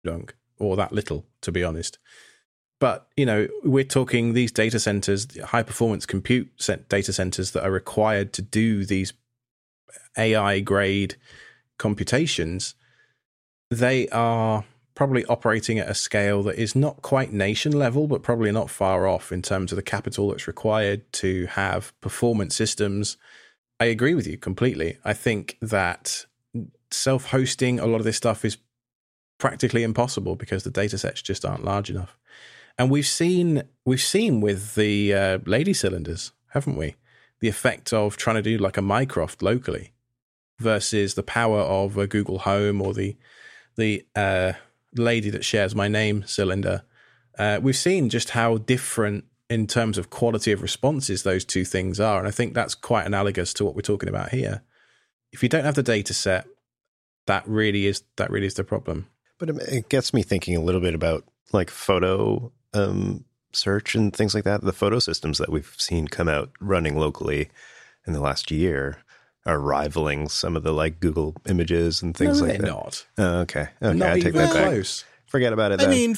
dunk, or that little, to be honest. But, we're talking these data centers, high performance compute data centers that are required to do these AI grade computations. They are probably operating at a scale that is not quite nation level, but probably not far off in terms of the capital that's required to have performance systems. I agree with you completely. I think that self-hosting a lot of this stuff is practically impossible because the data sets just aren't large enough. And we've seen with the Lady cylinders, haven't we? The effect of trying to do like a Mycroft locally versus the power of a Google Home or the Lady that shares my name cylinder. We've seen just how different in terms of quality of responses those two things are. And I think that's quite analogous to what we're talking about here. If you don't have the data set, that really is the problem. But it gets me thinking a little bit about like photo search and things like that. The photo systems that we've seen come out running locally in the last year are rivaling some of the like Google images and things like that. No, they're not. Oh, okay. Not I take even that back. close. Forget about it then.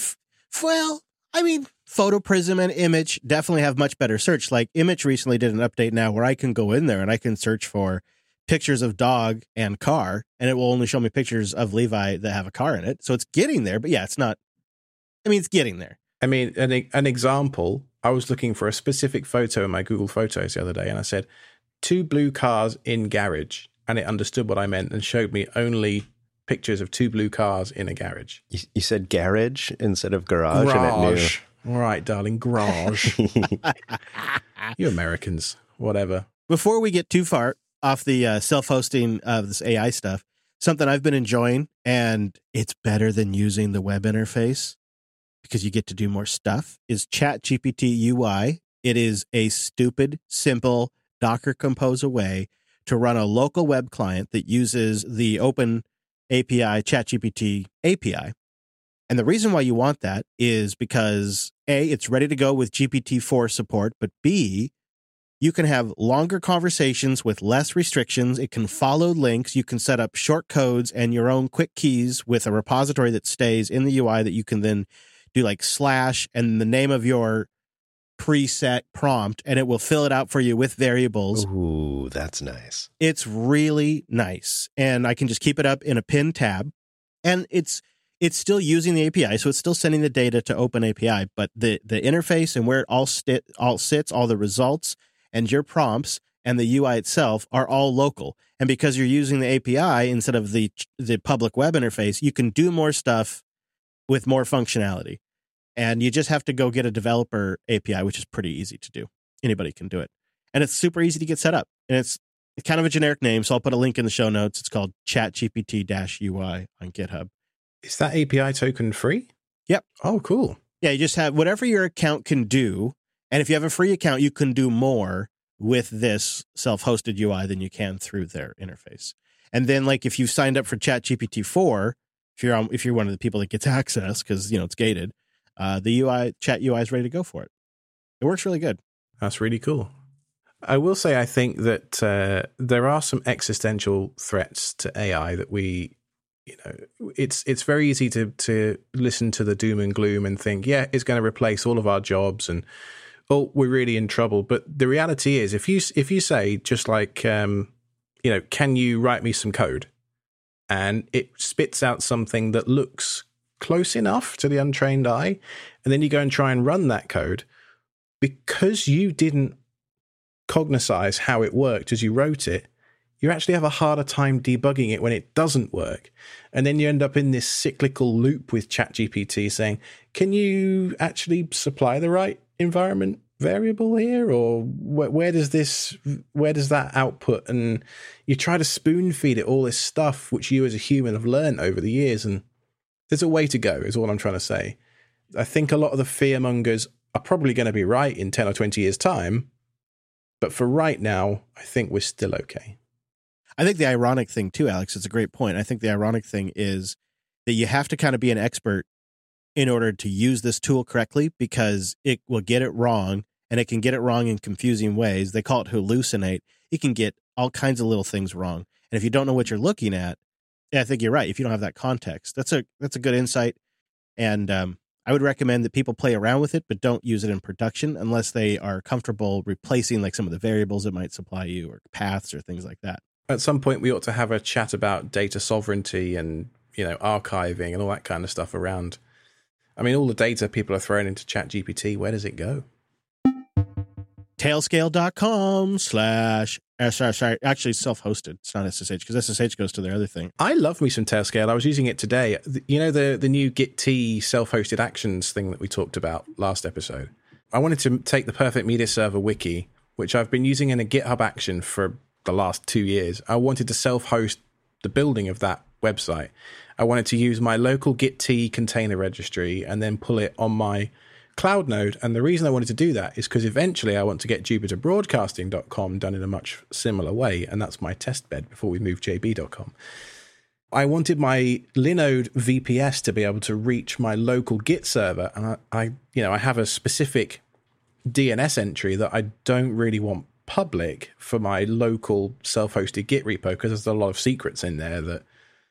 Photo Prism and Image definitely have much better search. Like Image recently did an update now where I can go in there and I can search for pictures of dog and car, and it will only show me pictures of Levi that have a car in it. So it's getting there, but yeah, it's not. It's getting there. An example, I was looking for a specific photo in my Google Photos the other day, and I said, 2 blue cars in garage, and it understood what I meant and showed me only pictures of 2 blue cars in a garage. You said garage instead of garage. And it knew. All right, darling, garage. You Americans, whatever. Before we get too far off the self-hosting of this AI stuff, something I've been enjoying, and it's better than using the web interface because you get to do more stuff, is ChatGPT UI. It is a stupid, simple Docker Compose way to run a local web client that uses the open API, ChatGPT API. And the reason why you want that is because A, it's ready to go with GPT-4 support, but B, you can have longer conversations with less restrictions. It can follow links. You can set up short codes and your own quick keys with a repository that stays in the UI that you can then do like / and the name of your preset prompt, and it will fill it out for you with variables. Ooh, that's nice. It's really nice. And I can just keep it up in a pinned tab. And it's still using the API, so it's still sending the data to OpenAPI, but the interface and where it all sits, all the results, and your prompts and the UI itself are all local. And because you're using the API instead of the public web interface, you can do more stuff with more functionality. And you just have to go get a developer API, which is pretty easy to do. Anybody can do it. And it's super easy to get set up. And it's kind of a generic name, so I'll put a link in the show notes. It's called ChatGPT-UI on GitHub. Is that API token free? Yep. Oh, cool. Yeah, you just have whatever your account can do. And if you have a free account, you can do more with this self-hosted UI than you can through their interface. And then, like, if you've signed up for ChatGPT-4, if you're one of the people that gets access, because, it's gated, the Chat UI is ready to go for it. It works really good. That's really cool. I will say, I think that there are some existential threats to AI that it's very easy to listen to the doom and gloom and think, yeah, it's going to replace all of our jobs and, oh, we're really in trouble. But the reality is, if you say, just like, can you write me some code? And it spits out something that looks close enough to the untrained eye, and then you go and try and run that code, because you didn't cognize how it worked as you wrote it, you actually have a harder time debugging it when it doesn't work. And then you end up in this cyclical loop with ChatGPT saying, can you actually supply the right environment variable here? Or where does that output? And you try to spoon feed it all this stuff, which you as a human have learned over the years. And there's a way to go, is all I'm trying to say. I think a lot of the fearmongers are probably going to be right in 10 or 20 years' time. But for right now, I think we're still okay. I think the ironic thing, too, Alex, it's a great point. I think the ironic thing is that you have to kind of be an expert in order to use this tool correctly, because it will get it wrong, and it can get it wrong in confusing ways. They call it hallucinate. It can get all kinds of little things wrong. And if you don't know what you're looking at, I think you're right. If you don't have that context, that's a good insight. And I would recommend that people play around with it, but don't use it in production unless they are comfortable replacing like some of the variables it might supply you or paths or things like that. At some point, we ought to have a chat about data sovereignty and, archiving and all that kind of stuff around. I mean, all the data people are throwing into ChatGPT, where does it go? Tailscale.com/ actually self-hosted. It's not SSH because SSH goes to their other thing. I love me some Tailscale. I was using it today. The new Git-T self-hosted actions thing that we talked about last episode. I wanted to take the Perfect Media Server wiki, which I've been using in a GitHub action for the last 2 years. I wanted to self-host the building of that website. I wanted to use my local Git-T container registry and then pull it on my cloud node. And the reason I wanted to do that is because eventually I want to get JupyterBroadcasting.com done in a much similar way. And that's my test bed before we move JB.com. I wanted my Linode VPS to be able to reach my local Git server. And I have a specific DNS entry that I don't really want public for my local self-hosted Git repo because there's a lot of secrets in there that,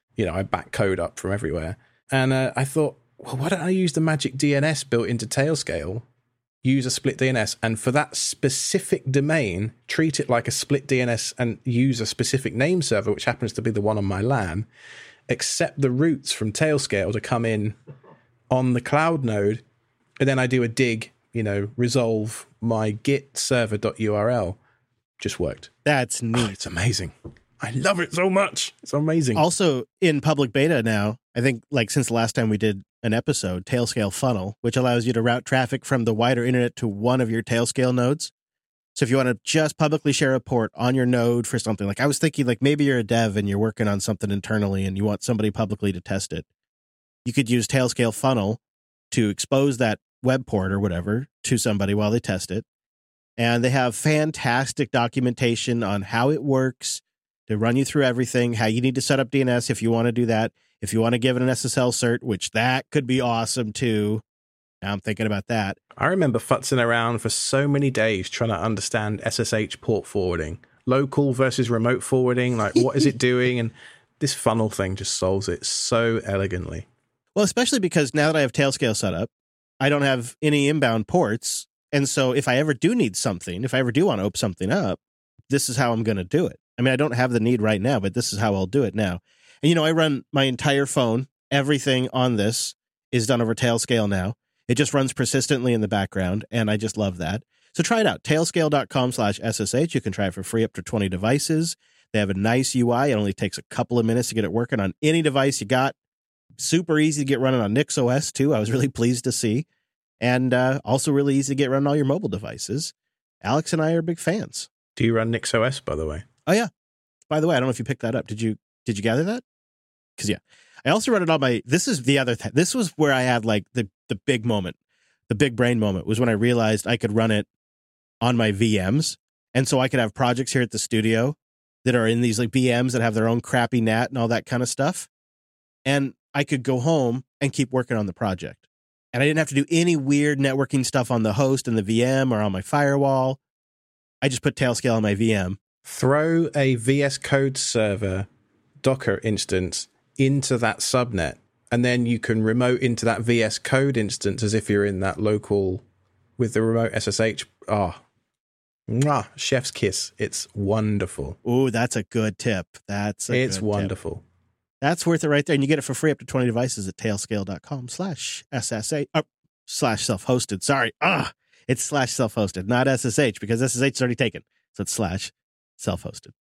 I back code up from everywhere. And I thought, well, why don't I use the magic DNS built into Tailscale, use a split DNS, and for that specific domain, treat it like a split DNS and use a specific name server, which happens to be the one on my LAN, accept the routes from Tailscale to come in on the cloud node, and then I do a dig, resolve my git server.url. Just worked. That's neat. Oh, it's amazing. I love it so much. It's amazing. Also in public beta now, I think since the last time we did an episode, Tailscale Funnel, which allows you to route traffic from the wider internet to one of your Tailscale nodes. So if you want to just publicly share a port on your node for something, I was thinking maybe you're a dev and you're working on something internally and you want somebody publicly to test it. You could use Tailscale Funnel to expose that web port or whatever to somebody while they test it. And they have fantastic documentation on how it works, to run you through everything, how you need to set up DNS if you want to do that. If you want to give it an SSL cert, which that could be awesome too. Now I'm thinking about that. I remember futzing around for so many days trying to understand SSH port forwarding, local versus remote forwarding, what is it doing? And this funnel thing just solves it so elegantly. Well, especially because now that I have Tailscale set up, I don't have any inbound ports. And so if I ever do need something, if I ever do want to open something up, this is how I'm going to do it. I mean, I don't have the need right now, but this is how I'll do it now. And, I run my entire phone. Everything on this is done over Tailscale now. It just runs persistently in the background, and I just love that. So try it out. Tailscale.com/SSH. You can try it for free up to 20 devices. They have a nice UI. It only takes a couple of minutes to get it working on any device you got. Super easy to get running on NixOS, too. I was really pleased to see. And also really easy to get running on all your mobile devices. Alex and I are big fans. Do you run NixOS, by the way? Oh, yeah. By the way, I don't know if you picked that up. Did you gather that? Because, yeah. I also run it on my... This is the other... This was where I had, the big moment. The big brain moment was when I realized I could run it on my VMs. And so I could have projects here at the studio that are in these, VMs that have their own crappy NAT and all that kind of stuff. And I could go home and keep working on the project. And I didn't have to do any weird networking stuff on the host and the VM or on my firewall. I just put Tailscale on my VM. Throw a VS Code server Docker instance into that subnet, and then you can remote into that VS Code instance as if you're in that local with the remote SSH. Chef's kiss. It's wonderful. Ooh, that's a good tip. It's wonderful. Tip. That's worth it right there. And you get it for free up to 20 devices at tailscale.com/SSH /self-hosted. Sorry. It's /self-hosted, not SSH, because SSH is already taken. So it's /self-hosted.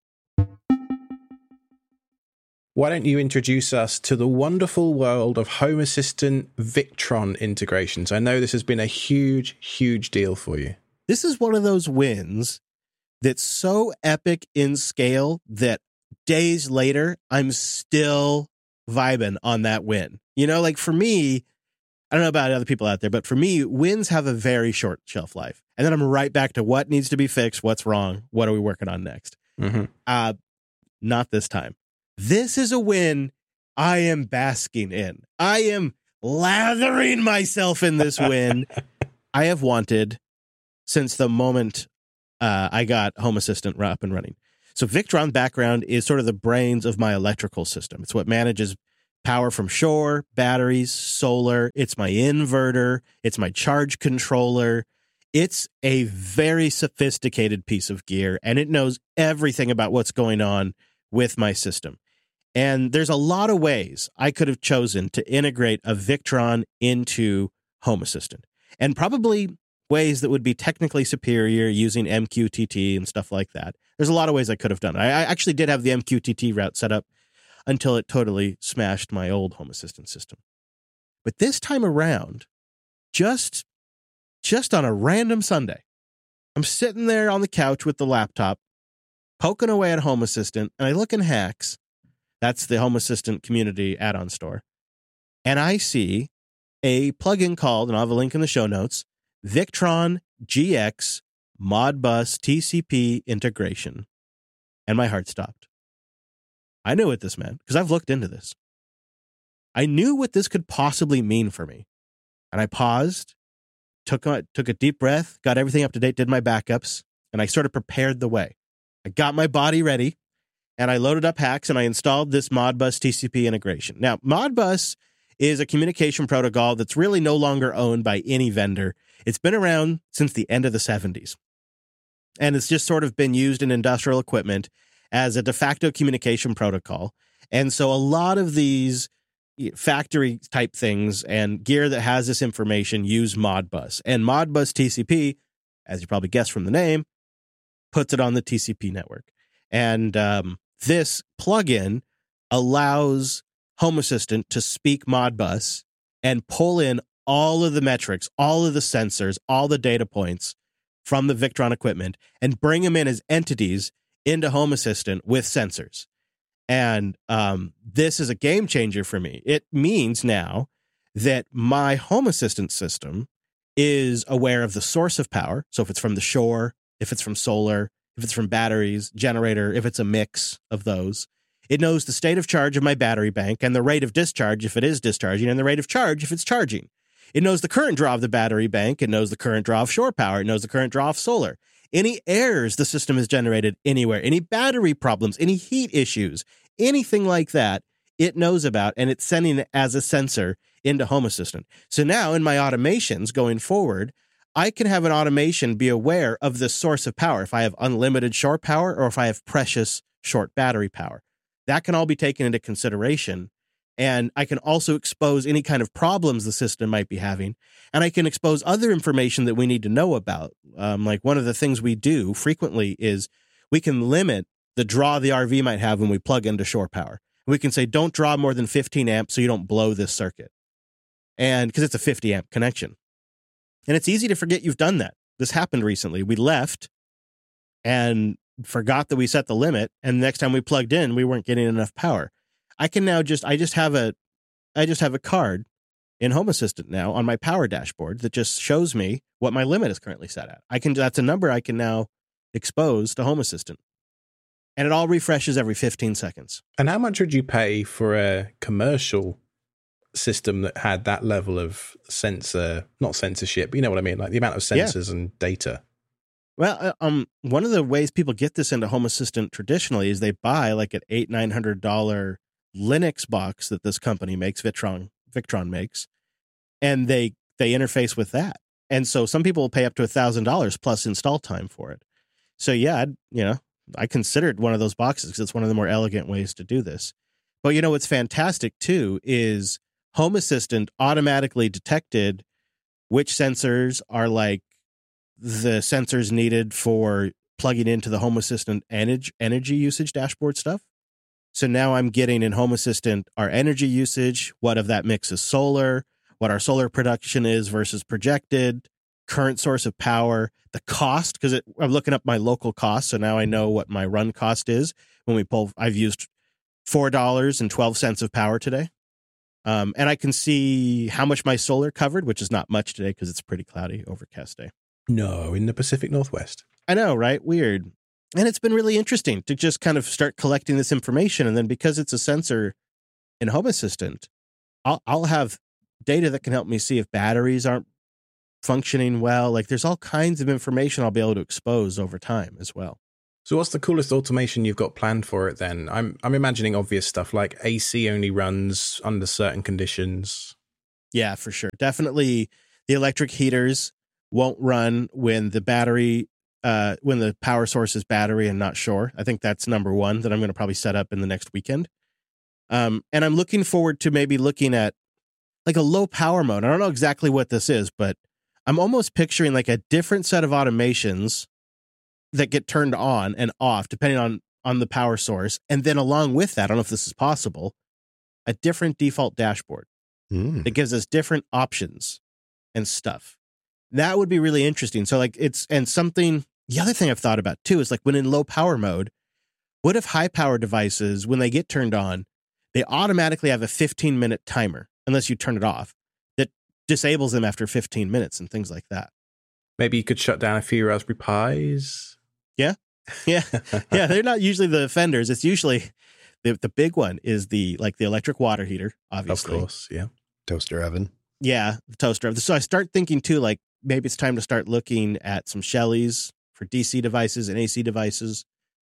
Why don't you introduce us to the wonderful world of Home Assistant Victron integrations? I know this has been a huge, huge deal for you. This is one of those wins that's so epic in scale that days later, I'm still vibing on that win. For me, I don't know about other people out there, but for me, wins have a very short shelf life. And then I'm right back to what needs to be fixed, what's wrong, what are we working on next? Mm-hmm. Not this time. This is a win I am basking in. I am lathering myself in this win. I have wanted since the moment I got Home Assistant up and running. So Victron background is sort of the brains of my electrical system. It's what manages power from shore, batteries, solar. It's my inverter. It's my charge controller. It's a very sophisticated piece of gear, and it knows everything about what's going on with my system. And there's a lot of ways I could have chosen to integrate a Victron into Home Assistant, and probably ways that would be technically superior using MQTT and stuff like that. There's a lot of ways I could have done it. I actually did have the MQTT route set up until it totally smashed my old Home Assistant system. But this time around, just on a random Sunday, I'm sitting there on the couch with the laptop, poking away at Home Assistant, and I look in Hacks. That's the Home Assistant community add-on store. And I see a plugin called, and I'll have a link in the show notes, Victron GX Modbus TCP integration. And my heart stopped. I knew what this meant because I've looked into this. I knew what this could possibly mean for me. And I paused, took a deep breath, got everything up to date, did my backups, and I sort of prepared the way. I got my body ready, and I loaded up Hacks, and I installed this Modbus TCP integration. Now, Modbus is a communication protocol that's really no longer owned by any vendor. It's been around since the end of the 70s. And it's just sort of been used in industrial equipment as a de facto communication protocol. And so a lot of these factory type things and gear that has this information use Modbus. And Modbus TCP, as you probably guessed from the name, puts it on the TCP network. And this plugin allows Home Assistant to speak Modbus and pull in all of the metrics, all of the sensors, all the data points from the Victron equipment and bring them in as entities into Home Assistant with sensors. And this is a game changer for me. It means now that my Home Assistant system is aware of the source of power. So if it's from the shore, if it's from solar, if it's from batteries, generator, if it's a mix of those. It knows the state of charge of my battery bank and the rate of discharge if it is discharging and the rate of charge if it's charging. It knows the current draw of the battery bank. It knows the current draw of shore power. It knows the current draw of solar. Any errors the system has generated anywhere, any battery problems, any heat issues, anything like that, it knows about, and it's sending it as a sensor into Home Assistant. So now in my automations going forward, I can have an automation be aware of the source of power. If I have unlimited shore power or if I have precious short battery power, that can all be taken into consideration. And I can also expose any kind of problems the system might be having. And I can expose other information that we need to know about. Like one of the things we do frequently is we can limit the draw the RV might have when we plug into shore power. We can say, don't draw more than 15 amps so you don't blow this circuit. And because it's a 50 amp connection. And it's easy to forget you've done that. This happened recently. We left and forgot that we set the limit. And the next time we plugged in, we weren't getting enough power. I can now I just have a card in Home Assistant now on my power dashboard that just shows me what my limit is currently set at. That's a number I can now expose to Home Assistant. And it all refreshes every 15 seconds. And how much would you pay for a commercial system that had that level of not censorship, but you know what I mean, like the amount of sensors and data? Well, one of the ways people get this into Home Assistant traditionally is they buy like an $800-900 Linux box that this company makes, Victron makes, and they interface with that. And so some people will pay up to $1,000 plus install time for it. So yeah, I considered one of those boxes because it's one of the more elegant ways to do this. But what's fantastic too is Home Assistant automatically detected which sensors are like the sensors needed for plugging into the Home Assistant energy usage dashboard stuff. So now I'm getting in Home Assistant our energy usage, what of that mix is solar, what our solar production is versus projected, current source of power, the cost, because I'm looking up my local cost. So now I know what my run cost is when we pull. I've used $4.12 of power today. And I can see how much my solar covered, which is not much today because it's a pretty cloudy, overcast day. No, in the Pacific Northwest. I know, right? Weird. And it's been really interesting to just kind of start collecting this information. And then because it's a sensor in Home Assistant, I'll have data that can help me see if batteries aren't functioning well. Like there's all kinds of information I'll be able to expose over time as well. So what's the coolest automation you've got planned for it then? I'm imagining obvious stuff like AC only runs under certain conditions. Yeah, for sure. Definitely the electric heaters won't run when the battery, when the power source is battery and not shore. I think that's number one that I'm going to probably set up in the next weekend. And I'm looking forward to maybe looking at like a low power mode. I don't know exactly what this is, but I'm almost picturing like a different set of automations that get turned on and off depending on the power source. And then along with that, I don't know if this is possible, a different default dashboard that gives us different options and stuff. That would be really interesting. So like the other thing I've thought about too is like when in low power mode, what if high power devices, when they get turned on, they automatically have a 15-minute timer, unless you turn it off, that disables them after 15 minutes and things like that. Maybe you could shut down a few Raspberry Pis. Yeah. They're not usually the offenders. It's usually the big one is the electric water heater, obviously. Of course, yeah. Toaster oven. Yeah, the toaster oven. So I start thinking too, like maybe it's time to start looking at some Shellys for DC devices and AC devices.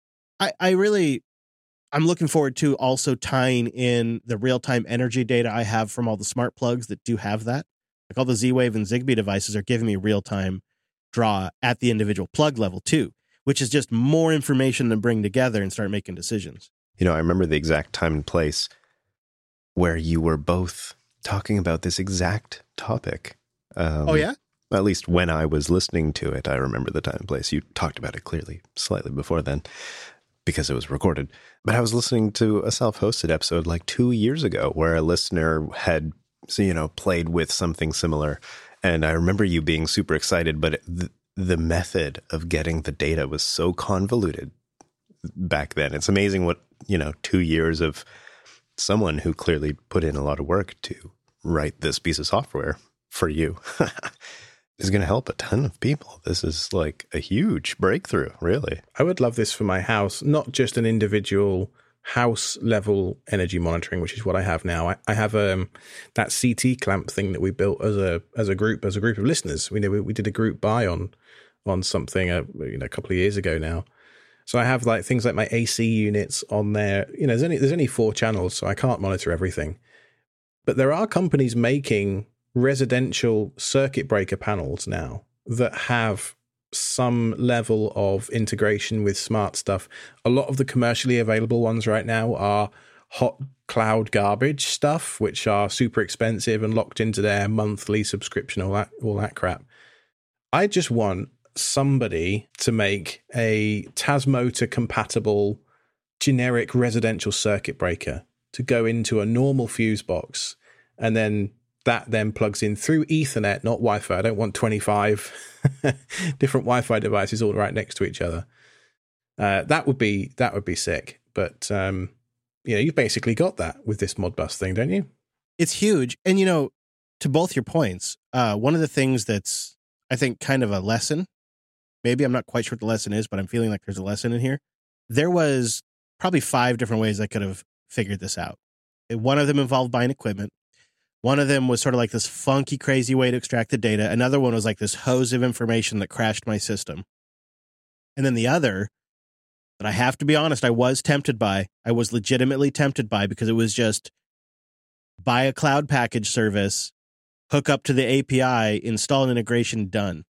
I'm looking forward to also tying in the real-time energy data I have from all the smart plugs that do have that. Like all the Z-Wave and Zigbee devices are giving me real-time draw at the individual plug level too, which is just more information to bring together and start making decisions. You know, I remember the exact time and place where you were both talking about this exact topic. Oh, yeah? At least when I was listening to it, I remember the time and place. You talked about it clearly slightly before then because it was recorded. But I was listening to a self-hosted episode like 2 years ago where a listener had, played with something similar. And I remember you being super excited, but the method of getting the data was so convoluted back then. It's amazing what, 2 years of someone who clearly put in a lot of work to write this piece of software for you is going to help a ton of people. This is like a huge breakthrough, really. I would love this for my house, not just an individual house level energy monitoring, which is what I have now. I have that CT clamp thing that we built as a group of listeners. We did a group buy on something a couple of years ago now. So I have like things like my AC units on there. There's only 4 channels, so I can't monitor everything. But there are companies making residential circuit breaker panels now that have some level of integration with smart stuff. A lot of the commercially available ones right now are hot cloud garbage stuff, which are super expensive and locked into their monthly subscription, all that crap. I just want somebody to make a Tasmotor compatible generic residential circuit breaker to go into a normal fuse box, and then that then plugs in through Ethernet, not Wi-Fi. I don't want 25 different Wi-Fi devices all right next to each other. That would be sick. But you've basically got that with this Modbus thing, don't you? It's huge. And to both your points, one of the things that's I think kind of a lesson, maybe I'm not quite sure what the lesson is, but I'm feeling like there's a lesson in here. There was probably 5 different ways I could have figured this out. One of them involved buying equipment. One of them was sort of like this funky, crazy way to extract the data. Another one was like this hose of information that crashed my system. And then the other, that I have to be honest, I was legitimately tempted by, because it was just buy a cloud package service, hook up to the API, install an integration, done.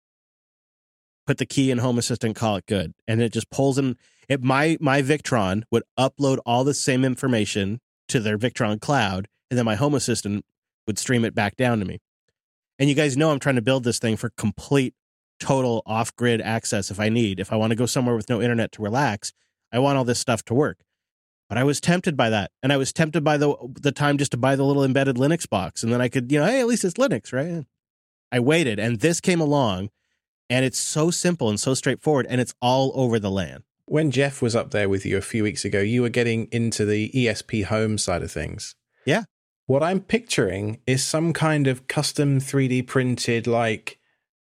Put the key in Home Assistant, call it good. And it just pulls in. My Victron would upload all the same information to their Victron cloud, and then my Home Assistant would stream it back down to me. And you guys know I'm trying to build this thing for complete, total off-grid access if I need. If I want to go somewhere with no internet to relax, I want all this stuff to work. But I was tempted by that. And I was tempted by the time just to buy the little embedded Linux box. And then I could, hey, at least it's Linux, right? I waited, and this came along, and it's so simple and so straightforward, and it's all over the LAN. When Jeff was up there with you a few weeks ago, you were getting into the ESP home side of things. Yeah. What I'm picturing is some kind of custom 3D printed like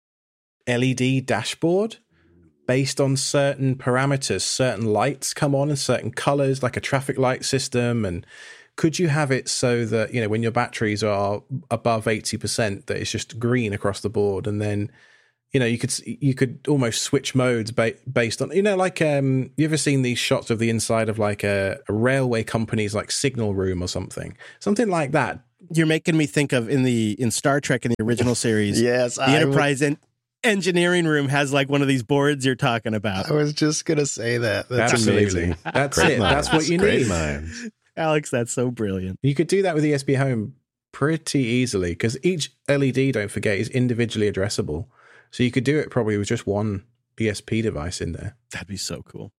LED dashboard based on certain parameters. Certain lights come on in certain colors, like a traffic light system. And could you have it so that, when your batteries are above 80%, that it's just green across the board? And then you could almost switch modes based on, like, you ever seen these shots of the inside of like a railway company's like signal room or something like that. You're making me think of in Star Trek in the original series. Yes, the Enterprise engineering room has like one of these boards you're talking about. I was just gonna say that. That's Absolutely. amazing. That's it. That's what you Great need. minds. Alex, that's so brilliant. You could do that with ESP Home pretty easily because each LED, don't forget, is individually addressable. So you could do it probably with just one ESP device in there. That'd be so cool.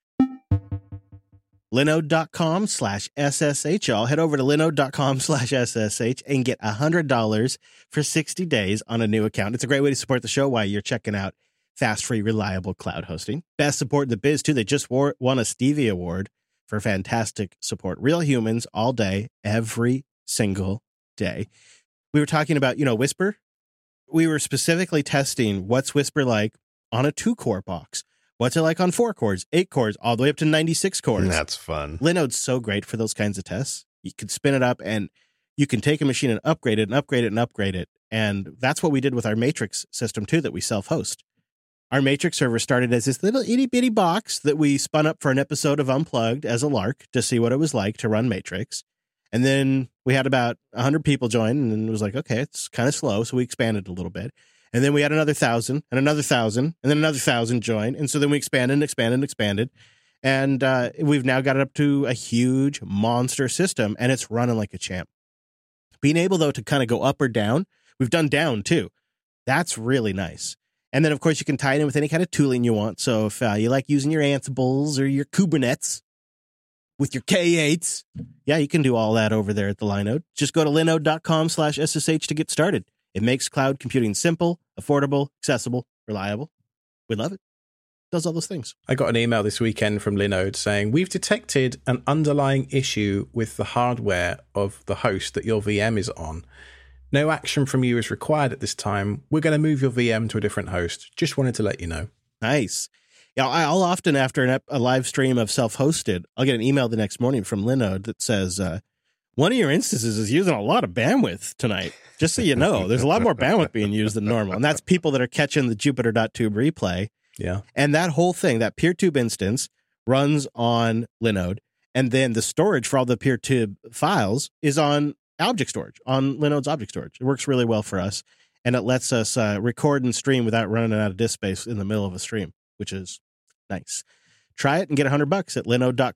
Linode.com/SSH, y'all. Head over to linode.com/SSH and get $100 for 60 days on a new account. It's a great way to support the show while you're checking out fast, free, reliable cloud hosting. Best support in the biz, too. They just won a Stevie Award for fantastic support. Real humans all day, every single day. We were talking about, Whisper. We were specifically testing what's Whisper like on a 2-core box. What's it like on 4 cores, 8 cores, all the way up to 96 cores? That's fun. Linode's so great for those kinds of tests. You can spin it up and you can take a machine and upgrade it and upgrade it and upgrade it. And that's what we did with our Matrix system, too, that we self-host. Our Matrix server started as this little itty-bitty box that we spun up for an episode of Unplugged as a lark to see what it was like to run Matrix. And then we had about 100 people join, and it was like, okay, it's kind of slow, so we expanded a little bit. And then we had another 1,000 and another 1,000 and then another 1,000 join. And so then we expanded and expanded and expanded. And we've now got it up to a huge monster system, and it's running like a champ. Being able, though, to kind of go up or down, we've done down, too. That's really nice. And then, of course, you can tie it in with any kind of tooling you want. So if you like using your Ansibles or your Kubernetes with your K8s, yeah, you can do all that over there at the Linode. Just go to linode.com/SSH to get started. It makes cloud computing simple, affordable, accessible, reliable. We love it. Does all those things. I got an email this weekend from Linode saying, we've detected an underlying issue with the hardware of the host that your VM is on. No action from you is required at this time. We're going to move your VM to a different host. Just wanted to let you know. Nice. Yeah, I'll often, after a live stream of self-hosted, I'll get an email the next morning from Linode that says, one of your instances is using a lot of bandwidth tonight. Just so you know, there's a lot more bandwidth being used than normal. And that's people that are catching the Jupyter.tube replay. Yeah. And that whole thing, that PeerTube instance, runs on Linode. And then the storage for all the PeerTube files is on object storage, on Linode's object storage. It works really well for us. And it lets us record and stream without running out of disk space in the middle of a stream, which is nice. Try it and get $100 at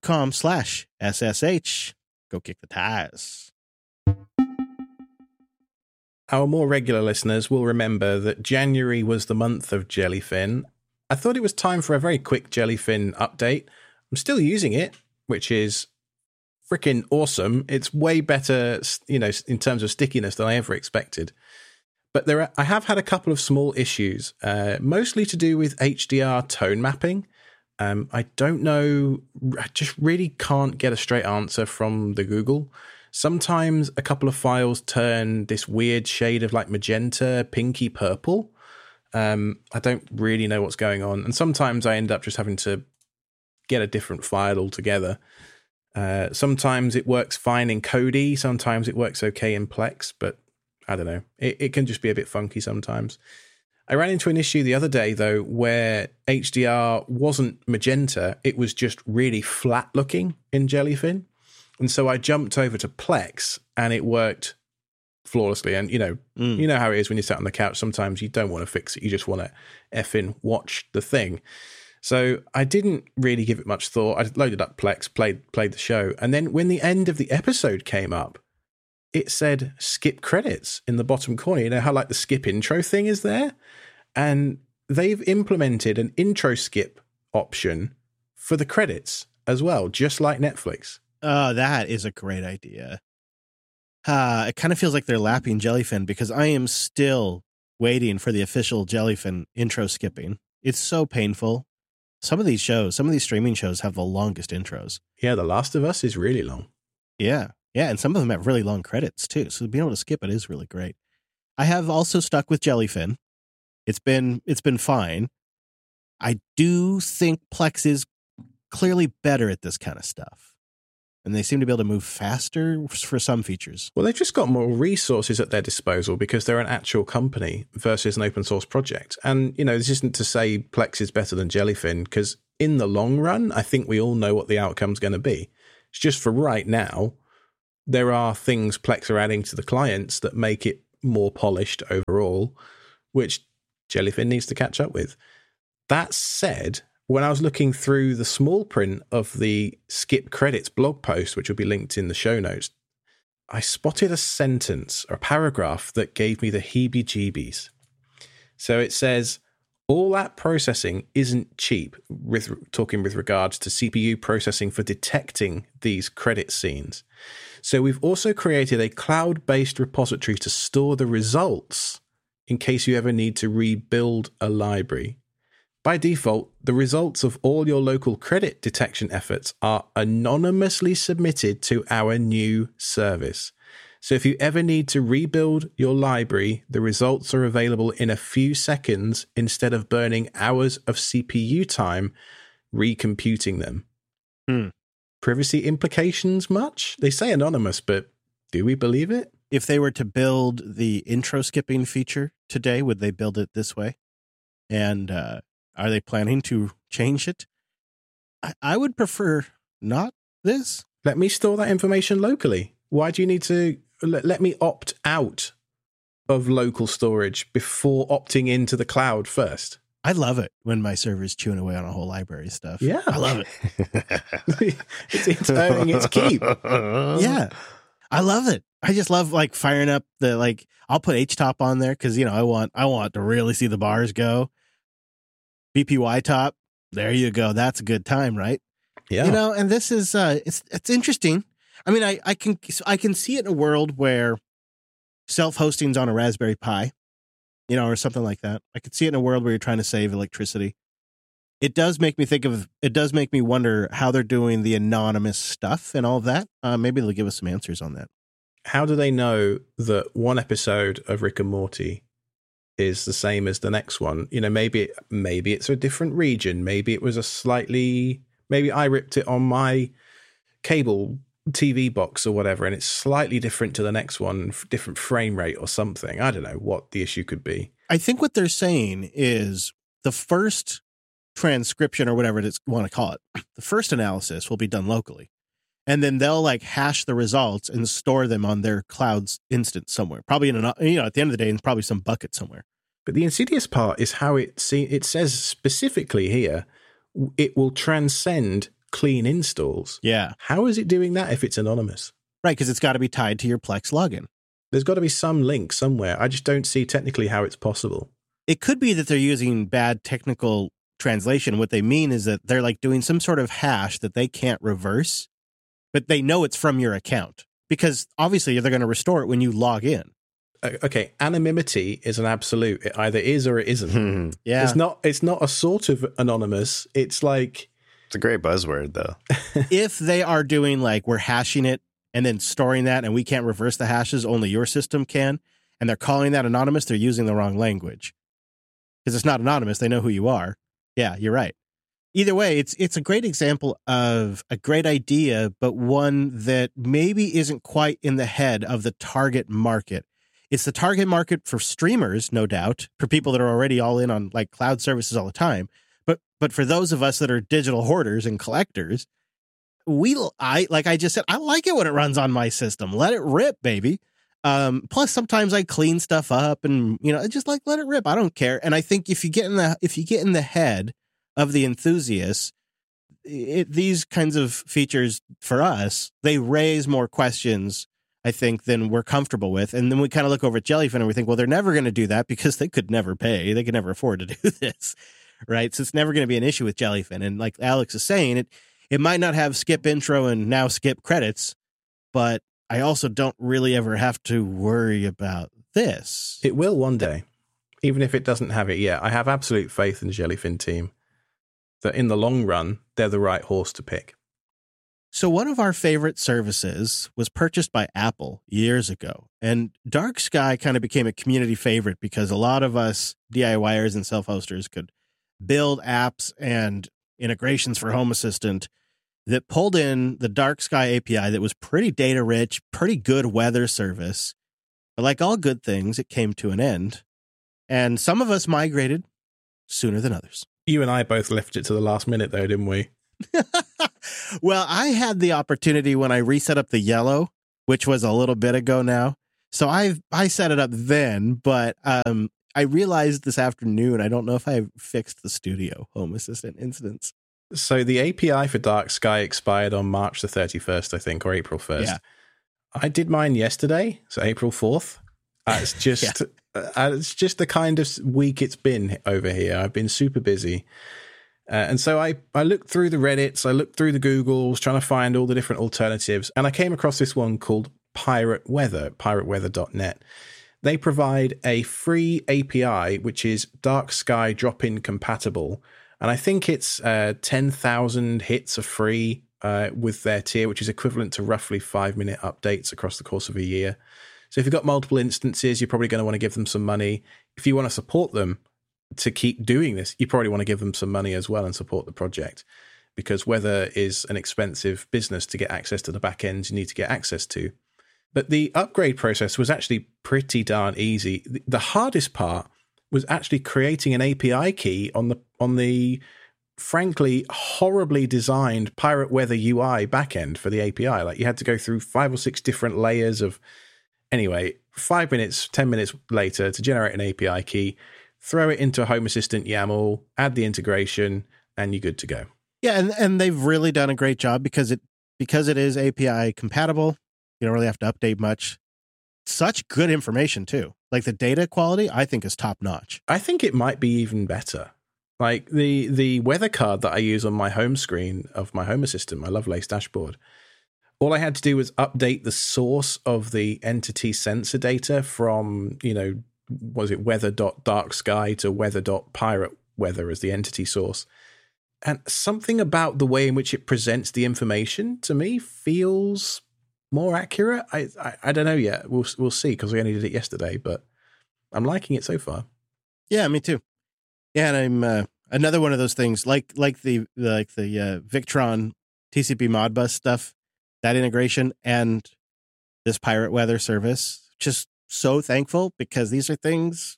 linode.com/SSH. Go kick the tires. Our more regular listeners will remember that January was the month of Jellyfin. I thought it was time for a very quick Jellyfin update. I'm still using it, which is freaking awesome. It's way better, in terms of stickiness than I ever expected. But I have had a couple of small issues, mostly to do with HDR tone mapping. I don't know. I just really can't get a straight answer from the Google. Sometimes a couple of files turn this weird shade of like magenta, pinky purple. I don't really know what's going on. And sometimes I end up just having to get a different file altogether. Sometimes it works fine in Kodi. Sometimes it works okay in Plex, but I don't know. It can just be a bit funky sometimes. I ran into an issue the other day, though, where HDR wasn't magenta. It was just really flat looking in Jellyfin. And so I jumped over to Plex and it worked flawlessly. And, you know how it is when you sat on the couch. Sometimes you don't want to fix it. You just want to effing watch the thing. So I didn't really give it much thought. I loaded up Plex, played the show. And then when the end of the episode came up, it said skip credits in the bottom corner. You know how like the skip intro thing is there? And they've implemented an intro skip option for the credits as well, just like Netflix. Oh, that is a great idea. It kind of feels like they're lapping Jellyfin because I am still waiting for the official Jellyfin intro skipping. It's so painful. Some of these streaming shows have the longest intros. Yeah, The Last of Us is really long. Yeah, and some of them have really long credits too. So being able to skip it is really great. I have also stuck with Jellyfin. It's been fine. I do think Plex is clearly better at this kind of stuff. and they seem to be able to move faster for some features. Well, they've just got more resources at their disposal because they're an actual company versus an open source project. And, this isn't to say Plex is better than Jellyfin, because in the long run, I think we all know what the outcome's going to be. It's just for right now, there are things Plex are adding to the clients that make it more polished overall, which Jellyfin needs to catch up with. That said, when I was looking through the small print of the Skip Credits blog post, which will be linked in the show notes, I spotted a sentence or a paragraph that gave me the heebie-jeebies. So it says, all app processing isn't cheap, talking with regards to CPU processing for detecting these credit scenes. So we've also created a cloud-based repository to store the results in case you ever need to rebuild a library. By default, the results of all your local credit detection efforts are anonymously submitted to our new service. So if you ever need to rebuild your library, the results are available in a few seconds instead of burning hours of CPU time recomputing them. Privacy implications much? They say anonymous, but do we believe it? If they were to build the intro skipping feature today, would they build it this way? And are they planning to change it? I would prefer not this. Let me store that information locally. Why do you need to let me opt out of local storage before opting into the cloud first? I love it when my server's chewing away on a whole library of stuff. Yeah. I love it. it's earning its keep. Yeah. I love it. I just love firing up I'll put HTOP on there because, I want to really see the bars go. BPY top. There you go. That's a good time, right? Yeah. And this is it's interesting. I mean, I can see it in a world where self-hosting's on a Raspberry Pi, or something like that. I could see it in a world where you're trying to save electricity. It does make me wonder how they're doing the anonymous stuff and all of that. Maybe they'll give us some answers on that. How do they know that one episode of Rick and Morty is the same as the next one? Maybe it's a different region. Maybe it was maybe I ripped it on my cable TV box or whatever, and it's slightly different to the next one, different frame rate or something. I don't know what the issue could be. I think what they're saying is the first transcription or whatever you want to call it, the first analysis will be done locally. And then they'll hash the results and store them on their cloud's instance somewhere, probably at the end of the day, in probably some bucket somewhere. But the insidious part is how it says specifically here, it will transcend clean installs. Yeah. How is it doing that if it's anonymous? Right, because it's got to be tied to your Plex login. There's got to be some link somewhere. I just don't see technically how it's possible. It could be that they're using bad technical translation. What they mean is that they're doing some sort of hash that they can't reverse, but they know it's from your account because obviously they're going to restore it when you log in. Okay, anonymity is an absolute. It either is or it isn't. Yeah. It's not a sort of anonymous. It's it's a great buzzword though. If they are doing we're hashing it and then storing that and we can't reverse the hashes, only your system can, and they're calling that anonymous, they're using the wrong language. Because it's not anonymous, they know who you are. Yeah, you're right. Either way, it's a great example of a great idea, but one that maybe isn't quite in the head of the target market. It's the target market for streamers, no doubt, for people that are already all in on cloud services all the time. But for those of us that are digital hoarders and collectors, like I just said, I like it when it runs on my system. Let it rip, baby. Plus, sometimes I clean stuff up, and just let it rip. I don't care. And I think if you get in the head of the enthusiasts, these kinds of features for us, they raise more questions, I think, than we're comfortable with. And then we kind of look over at Jellyfin and we think, well, they're never going to do that because they could never pay. They could never afford to do this, right? So it's never going to be an issue with Jellyfin. And like Alex is saying, it might not have skip intro and now skip credits, but I also don't really ever have to worry about this. It will one day, even if it doesn't have it yet. I have absolute faith in the Jellyfin team that in the long run, they're the right horse to pick. So one of our favorite services was purchased by Apple years ago, and Dark Sky kind of became a community favorite because a lot of us DIYers and self-hosters could build apps and integrations for Home Assistant that pulled in the Dark Sky API that was pretty data rich, pretty good weather service. But like all good things, it came to an end. And some of us migrated sooner than others. You and I both left it to the last minute, though, didn't we? Well, I had the opportunity when I reset up the yellow, which was a little bit ago now. So I set it up then, but I realized this afternoon, I don't know if I fixed the Studio Home Assistant instance. So the API for Dark Sky expired on March the 31st, I think, or April 1st. Yeah. I did mine yesterday, so April 4th. It's just it's just the kind of week it's been over here. I've been super busy. And so I looked through the Reddits, I looked through the Googles, trying to find all the different alternatives. And I came across this one called Pirate Weather, pirateweather.net. They provide a free API, which is Dark Sky drop-in compatible. And I think it's 10,000 hits are free with their tier, which is equivalent to roughly 5-minute updates across the course of a year. So if you've got multiple instances, you're probably going to want to give them some money. If you want to support them to keep doing this, you probably want to give them some money as well and support the project, because weather is an expensive business to get access to the back ends you need to get access to. But the upgrade process was actually pretty darn easy. The hardest part was actually creating an API key on the frankly horribly designed Pirate Weather UI backend for the API. Like, you had to go through 5 or 6 different layers of, anyway, 5 minutes, 10 minutes later to generate an API key, throw it into a Home Assistant YAML, add the integration, and you're good to go. Yeah, and they've really done a great job because it is API compatible. You don't really have to update much. Such good information too. Like, the data quality, I think, is top notch. I think it might be even better. Like the weather card that I use on my home screen of my Home Assistant, my Lovelace dashboard, all I had to do was update the source of the entity sensor data from, was it weather.darksky to weather.pirateweather as the entity source. And something about the way in which it presents the information to me feels more accurate. I don't know yet. We'll see, because we only did it yesterday, but I'm liking it so far. Yeah, me too. Yeah, and I'm another one of those things like the Victron TCP Modbus stuff, that integration, and this Pirate Weather service. Just so thankful, because these are things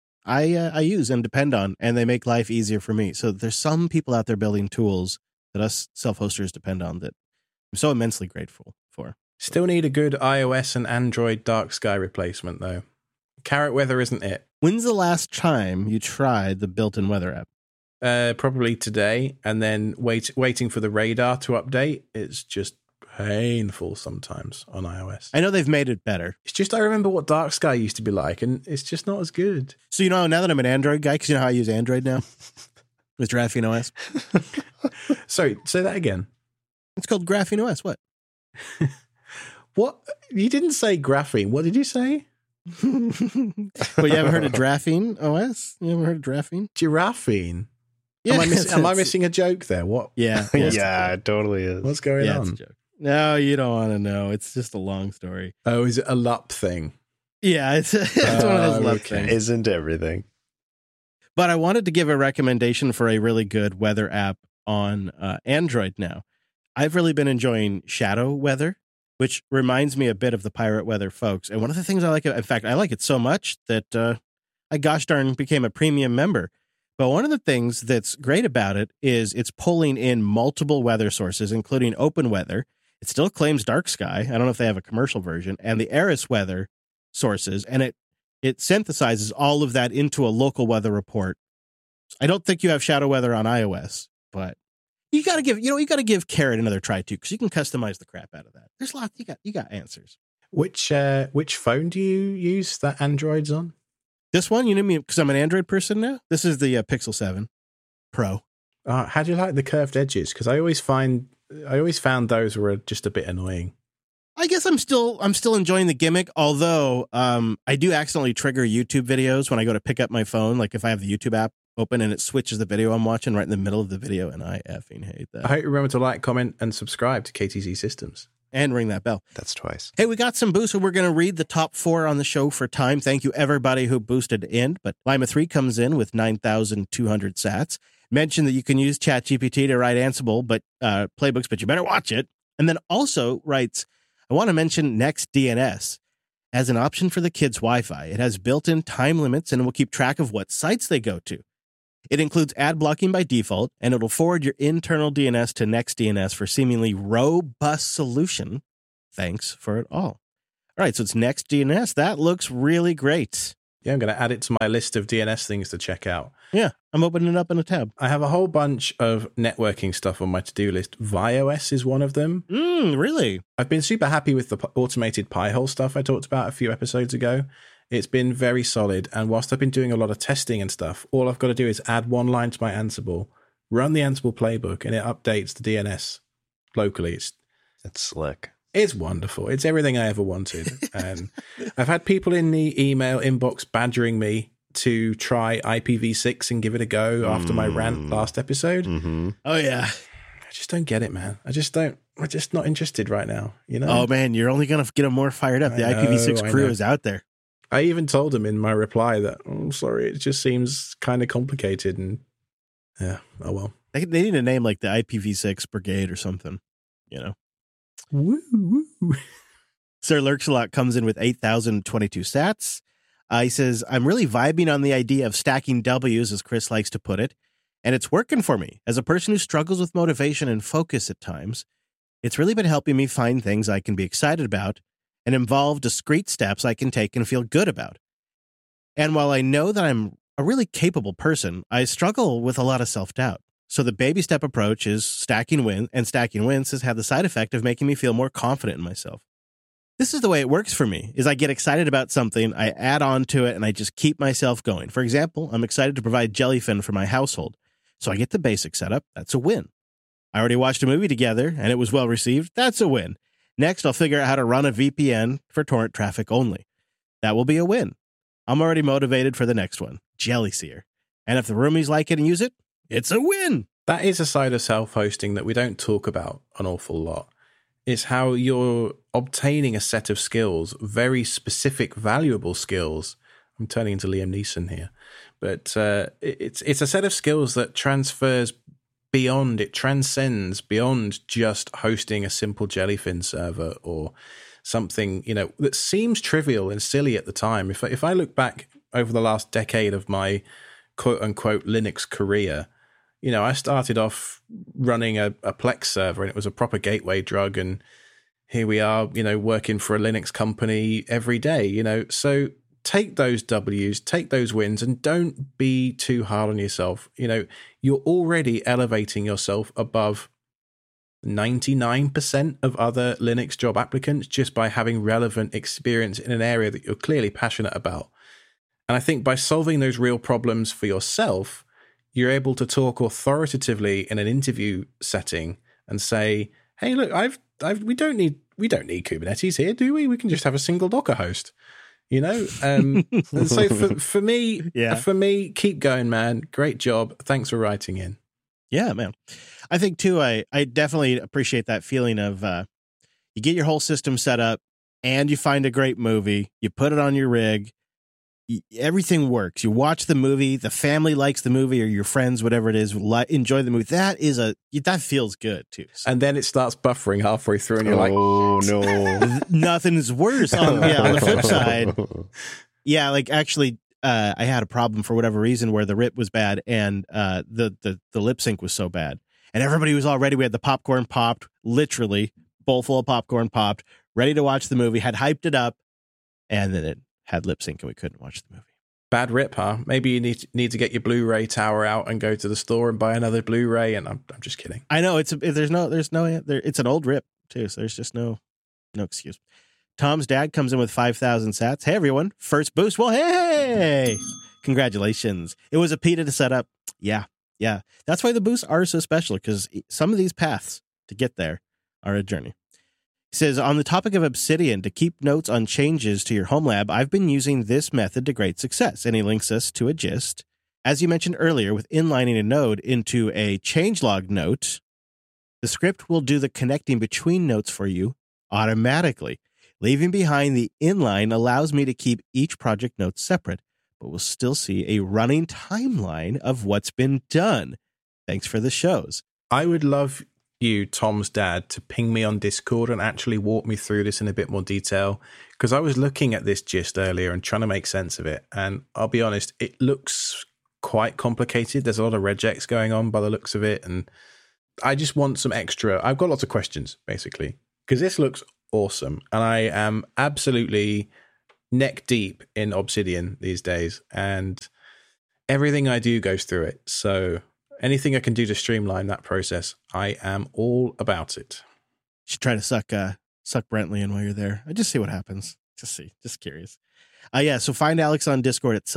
I use and depend on, and they make life easier for me. So there's some people out there building tools that us self-hosters depend on that I'm so immensely grateful for. Still need a good iOS and Android Dark Sky replacement, though. Carrot Weather isn't it. When's the last time you tried the built-in weather app? Probably today, and then waiting for the radar to update. It's just painful sometimes on iOS. I know they've made it better. It's just, I remember what Dark Sky used to be like, and it's just not as good. So, now that I'm an Android guy, because you know how I use Android now? With Graphene OS. Sorry, say that again. It's called Graphene OS. What? What? You didn't say graphene. What did you say? Well, you haven't heard of Graphene OS? You haven't heard of Graphene? Giraffine. Yeah, am I missing a joke there? What? Yeah. Yeah, it totally is. What's going on? It's a joke. No, you don't want to know. It's just a long story. Oh, is it a LUP thing? Yeah, it's one of those LUP things. Isn't everything. But I wanted to give a recommendation for a really good weather app on Android now. I've really been enjoying Shadow Weather, which reminds me a bit of the Pirate Weather folks. And one of the things I like, in fact, I like it so much that I gosh darn became a premium member. But one of the things that's great about it is it's pulling in multiple weather sources, including Open Weather. It still claims Dark Sky. I don't know if they have a commercial version, and the Eris Weather sources. And it synthesizes all of that into a local weather report. I don't think you have Shadow Weather on iOS, but you got to give Carrot another try too, because you can customize the crap out of that. There's lots. You got answers. Which phone do you use that Android's on? This one, you know me, because I'm an Android person now. This is the Pixel 7 Pro. How do you like the curved edges? Because I always found those were just a bit annoying. I guess I'm still enjoying the gimmick, although I do accidentally trigger YouTube videos when I go to pick up my phone. Like if I have the YouTube app open and it switches the video I'm watching right in the middle of the video, and I effing hate that. I hope you remember to like, comment, and subscribe to KTZ Systems. And ring that bell. That's twice. Hey, we got some boosts, and we're going to read the top 4 on the show for time. Thank you, everybody who boosted in. But Lima 3 comes in with 9,200 sats. Mentioned that you can use ChatGPT to write Ansible playbooks, but you better watch it. And then also writes, I want to mention NextDNS as an option for the kids' Wi-Fi. It has built-in time limits and will keep track of what sites they go to. It includes ad blocking by default, and it'll forward your internal DNS to NextDNS for seemingly robust solution. Thanks for it all. All right, so it's NextDNS. That looks really great. Yeah, I'm going to add it to my list of DNS things to check out. Yeah, I'm opening it up in a tab. I have a whole bunch of networking stuff on my to-do list. ViOS is one of them. Really? I've been super happy with the automated Pi-hole stuff I talked about a few episodes ago. It's been very solid, and whilst I've been doing a lot of testing and stuff, all I've got to do is add one line to my Ansible, run the Ansible playbook, and it updates the DNS locally. It's slick. It's wonderful. It's everything I ever wanted. And I've had people in the email inbox badgering me to try IPv6 and give it a go after my rant last episode. Mm-hmm. Oh, yeah. I just don't get it, man. I'm just not interested right now, you know? Oh, man, you're only going to get them more fired up. The IPv6 crew is out there. I even told them in my reply that, I'm sorry, it just seems kind of complicated. And yeah, oh well. They need a name like the IPv6 Brigade or something, you know? Woo, woo. Sir Lurks-a-Lot comes in with 8,022 sats. He says, I'm really vibing on the idea of stacking W's, as Chris likes to put it, and it's working for me. As a person who struggles with motivation and focus at times, it's really been helping me find things I can be excited about and involve discrete steps I can take and feel good about. And while I know that I'm a really capable person, I struggle with a lot of self-doubt. So the baby step approach is stacking wins, and stacking wins has had the side effect of making me feel more confident in myself. This is the way it works for me, is I get excited about something, I add on to it, and I just keep myself going. For example, I'm excited to provide Jellyfin for my household. So I get the basic setup. That's a win. I already watched a movie together, and it was well received. That's a win. Next, I'll figure out how to run a VPN for torrent traffic only. That will be a win. I'm already motivated for the next one, Jellyseer. And if the roomies like it and use it, it's a win. That is a side of self-hosting that we don't talk about an awful lot. It's how you're obtaining a set of skills, very specific, valuable skills. I'm turning into Liam Neeson here. But it's a set of skills that transcends beyond just hosting a simple Jellyfin server or something, you know, that seems trivial and silly at the time. If I look back over the last decade of my quote-unquote Linux career, you know, I started off running a Plex server, and it was a proper gateway drug. And here we are, you know, working for a Linux company every day, you know. So take those W's, take those wins, and don't be too hard on yourself. You know, you're already elevating yourself above 99% of other Linux job applicants just by having relevant experience in an area that you're clearly passionate about. And I think by solving those real problems for yourself, you're able to talk authoritatively in an interview setting and say, "Hey, look, we don't need Kubernetes here, do we? We can just have a single Docker host." You know, so for me, keep going, man. Great job. Thanks for writing in. Yeah, man. I think too, I definitely appreciate that feeling of you get your whole system set up and you find a great movie, you put it on your rig, everything works. You watch the movie, the family likes the movie, or your friends, whatever it is, enjoy the movie. That feels good too. So. And then it starts buffering halfway through, and you're like, "Oh no, nothing's worse." On the flip side, yeah, like actually, I had a problem for whatever reason where the RIP was bad and the lip sync was so bad, and everybody was all ready. We had the popcorn popped, literally bowl full of popcorn popped, ready to watch the movie. Had hyped it up, and then it had lip sync and we couldn't watch the movie. Bad rip, huh? Maybe you need to get your Blu-ray tower out and go to the store and buy another Blu-ray. And I'm just kidding. I know it's an old rip too, so there's just no excuse. Tom's dad comes in with 5,000 sats. Hey everyone, first boost. Well, hey, congratulations! It was a PETA to set up. Yeah. That's why the boosts are so special, because some of these paths to get there are a journey. He says, on the topic of Obsidian, to keep notes on changes to your home lab, I've been using this method to great success. And he links us to a gist. As you mentioned earlier, with inlining a node into a changelog note, the script will do the connecting between notes for you automatically. Leaving behind the inline allows me to keep each project note separate, but we'll still see a running timeline of what's been done. Thanks for the shows. I would love you, Tom's dad, to ping me on Discord and actually walk me through this in a bit more detail, because I was looking at this gist earlier and trying to make sense of it. And I'll be honest, it looks quite complicated. There's a lot of regex going on by the looks of it. And I just want some extra. I've got lots of questions, basically, because this looks awesome. And I am absolutely neck deep in Obsidian these days. And everything I do goes through it. So anything I can do to streamline that process, I am all about it. You should try to suck Brentley in while you're there. I just see what happens. Just curious. So find Alex on Discord at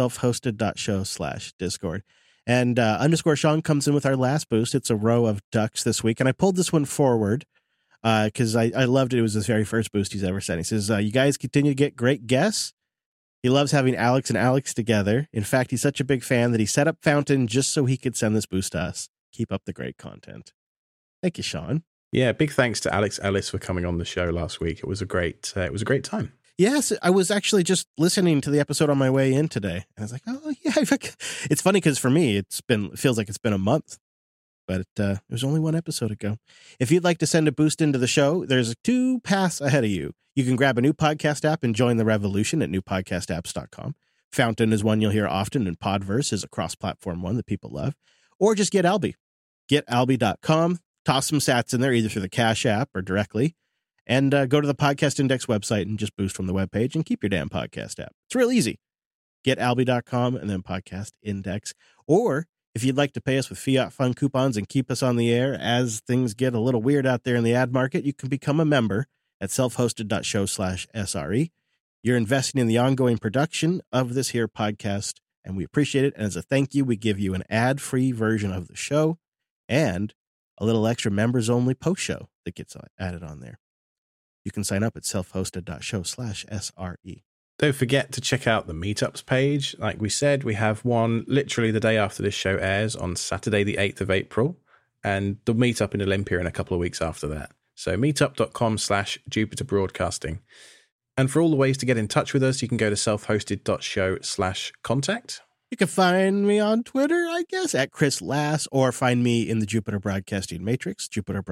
selfhosted.show/Discord. And underscore Sean comes in with our last boost. It's a row of ducks this week. And I pulled this one forward because I loved it. It was his very first boost he's ever sent. He says, you guys continue to get great guests. He loves having Alex and Alex together. In fact, he's such a big fan that he set up Fountain just so he could send this boost to us. Keep up the great content. Thank you, Sean. Yeah, big thanks to Alex Ellis for coming on the show last week. It was a great time. Yes, I was actually just listening to the episode on my way in today. And I was like, oh, yeah. It's funny because for me, it feels like it's been a month. But it was only one episode ago. If you'd like to send a boost into the show, there's 2 paths ahead of you. You can grab a new podcast app and join the revolution at newpodcastapps.com. Fountain is one you'll hear often, and Podverse is a cross-platform one that people love. Or just get Alby. GetAlby.com. Toss some sats in there, either through the Cash app or directly. And go to the Podcast Index website and just boost from the webpage and keep your damn podcast app. It's real easy. GetAlby.com and then Podcast Index. Or if you'd like to pay us with Fiat Fund coupons and keep us on the air as things get a little weird out there in the ad market, you can become a member at selfhosted.show/SRE. You're investing in the ongoing production of this here podcast, and we appreciate it. And as a thank you, we give you an ad-free version of the show and a little extra members-only post show that gets added on there. You can sign up at selfhosted.show/SRE. Don't forget to check out the meetups page. Like we said, we have one literally the day after this show airs on Saturday, the 8th of April, and the meetup in Olympia in a couple of weeks after that. So meetup.com/Jupiter Broadcasting. And for all the ways to get in touch with us, you can go to selfhosted.show/contact. You can find me on Twitter, I guess, at Chris Lass, or find me in the Jupiter Broadcasting Matrix,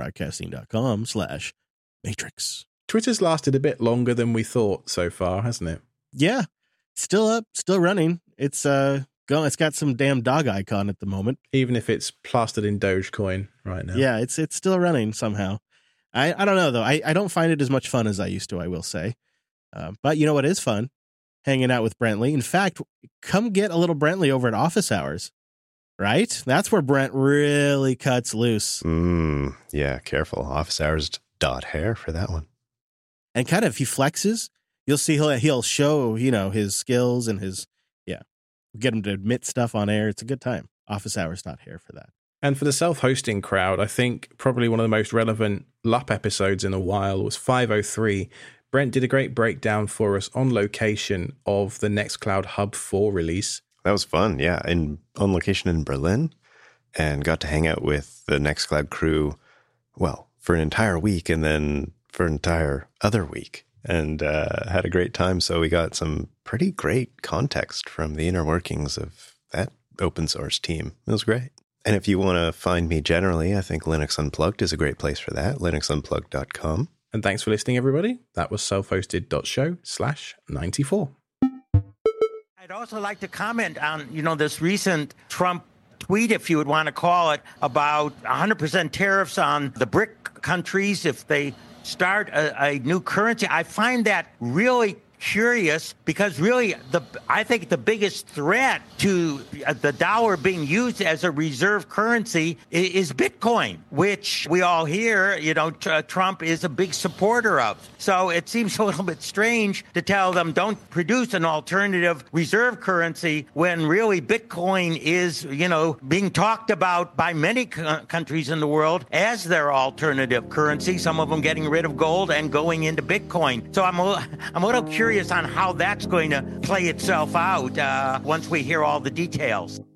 jupiterbroadcasting.com/matrix. Twitter's lasted a bit longer than we thought so far, hasn't it? Yeah, still up, still running. It's it's got some damn dog icon at the moment. Even if it's plastered in Dogecoin right now. Yeah, it's still running somehow. I don't know, though. I don't find it as much fun as I used to, I will say. But you know what is fun? Hanging out with Brentley. In fact, come get a little Brentley over at Office Hours, right? That's where Brent really cuts loose. Yeah, careful. Office Hours.hair for that one. And kind of, if he flexes, you'll see he'll show, his skills and get him to admit stuff on air. It's a good time. Office Hours.hair for that. And for the self-hosting crowd, I think probably one of the most relevant LUP episodes in a while was 503. Brent did a great breakdown for us on location of the Nextcloud Hub 4 release. That was fun, yeah. On location in Berlin, and got to hang out with the Nextcloud crew, for an entire week and then for an entire other week, and had a great time. So we got some pretty great context from the inner workings of that open source team. It was great. And if you want to find me generally, I think Linux Unplugged is a great place for that, linuxunplugged.com. And thanks for listening, everybody. That was selfhosted.show/94. I'd also like to comment on, this recent Trump tweet, if you would want to call it, about 100% tariffs on the BRIC countries if they start a new currency. I find that really curious because really I think the biggest threat to the dollar being used as a reserve currency is Bitcoin, which we all hear, Trump is a big supporter of. So it seems a little bit strange to tell them don't produce an alternative reserve currency when really Bitcoin is, being talked about by many countries in the world as their alternative currency, some of them getting rid of gold and going into Bitcoin. So I'm a little curious on how that's going to play itself out once we hear all the details.